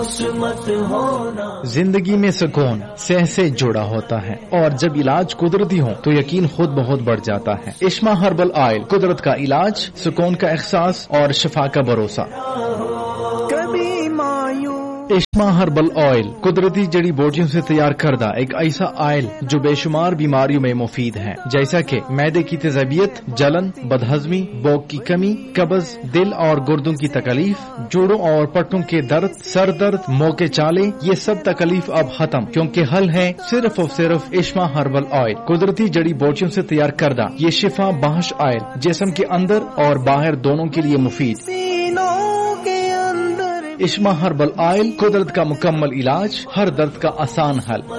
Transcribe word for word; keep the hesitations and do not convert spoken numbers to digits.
जिंदगी में सुकून सेह से जुड़ा होता है और जब इलाज कुदरती हो तो यकीन खुद बहुत बढ़ जाता है। इश्मा हर्बल ऑयल, कुदरत का इलाज, सुकून का एहसास और शिफा का भरोसा। इश्मा हर्बल ऑयल कुदरती जड़ी बूटियों से तैयार करदा एक ऐसा ऑयल जो बेशुमार बीमारियों में मुफीद है, जैसा कि मैदे की तेजाबियत, जलन, बदहजमी, भूख की कमी, कब्ज, दिल और गुर्दों की तकलीफ, जोड़ों और पट्टों के दर्द, सर दर्द, मुंह के चाले, ये सब तकलीफ अब खत्म, क्योंकि हल है सिर्फ और सिर्फ इश्मा हर्बल ऑयल। कुदरती जड़ी बूटियों से तैयार करदा ये शिफा बख्श ऑयल जिस्म के अंदर और बाहर दोनों के लिए मुफीद। इश्मा हर्बल ऑयल, कुदरत का मुकम्मल इलाज, हर दर्द का आसान हल।